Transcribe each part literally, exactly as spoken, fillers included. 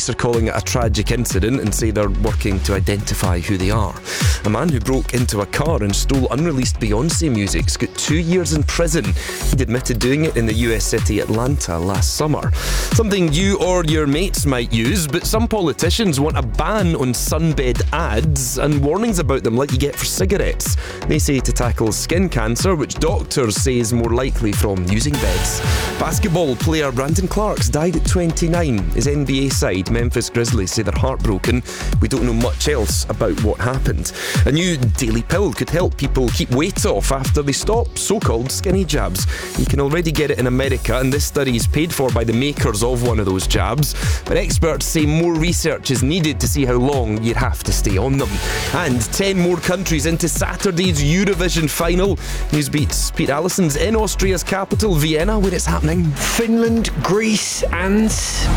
police are calling it a tragic incident and say they're working to identify who they are. A man who broke into a car and stole unreleased Beyoncé music's got two years in prison. He'd admitted doing it in the U S city Atlanta last summer. Something you or your mates might use, but some politicians want a ban on sunbed ads and warnings about them like you get for cigarettes. They say to tackle skin cancer, which doctors say is more likely from using beds. Basketball player Brandon Clark's died at twenty-nine. His N B A side, Memphis Grizzlies, say they're heartbroken. We don't know much else about what happened. A new daily pill could help people keep weight off after they stop so-called skinny jabs. You can already get it in America, and this study is paid for by the makers of one of those jabs. But experts say more research is needed to see how long you'd have to stay on them. And ten more countries into Saturday's Eurovision final. Newsbeat's Pete Allison's in Austria's capital, Vienna, where it's happening. Finland, Greece and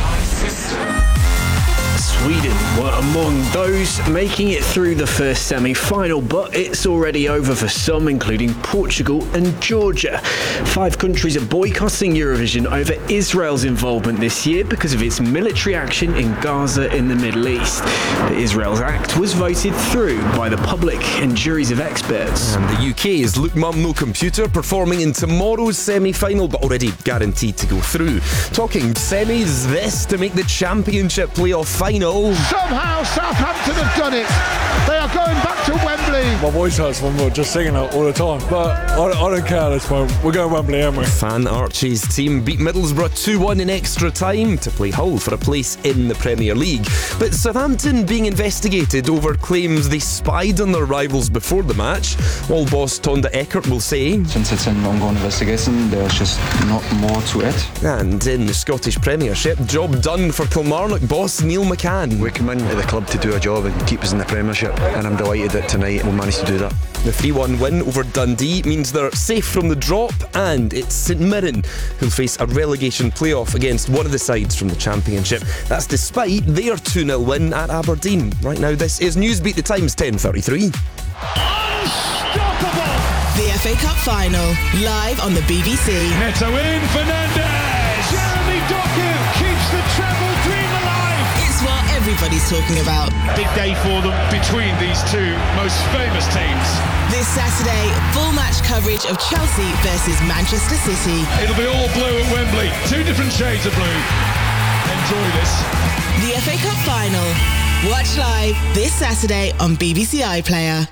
Sweden were among those making it through the first semi-final, but it's already over for some, including Portugal and Georgia. Five countries are boycotting Eurovision over Israel's involvement this year because of its military action in Gaza in the Middle East. But Israel's act was voted through by the public and juries of experts. And the U K's Look Mum No Computer performing in tomorrow's semi-final, but already guaranteed to go through. Talking semis, this to make the championship playoff final. Somehow Southampton have done it. They are going back to Wembley. My voice hurts when we're just singing it all the time, but I, I don't care at this point. We're going to Wembley, aren't we? Fan Archie's team beat Middlesbrough two one in extra time to play Hull for a place in the Premier League. But Southampton being investigated over claims they spied on their rivals before the match. All boss Tonda Eckert will say, since it's an ongoing investigation, there's just not more to it. And in the Scottish Premiership, job done for Kilmarnock boss Neil McCann. We come in to the club to do a job and keep us in the Premiership, and I'm delighted that tonight we'll manage to do that. The three one win over Dundee means they're safe from the drop, and it's St Mirren who'll face a relegation playoff against one of the sides from the Championship. That's despite their two nil win at Aberdeen. Right now, this is Newsbeat. The time's ten thirty-three. Unstoppable! The F A Cup final, live on the B B C. Neto in, Fernandes! Jeremy Doku keeps the treble dream alive! It's what everybody's talking about. Big day for them between these two most famous teams. This Saturday, full match coverage of Chelsea versus Manchester City. It'll be all blue at Wembley. Two different shades of blue. Enjoy this. The F A Cup final. Watch live this Saturday on B B C iPlayer.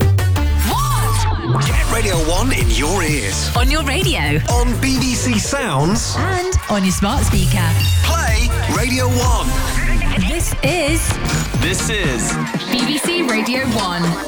Get Radio one in your ears. On your radio. On B B C Sounds. And on your smart speaker. Play Radio one. This is... This is... B B C Radio one.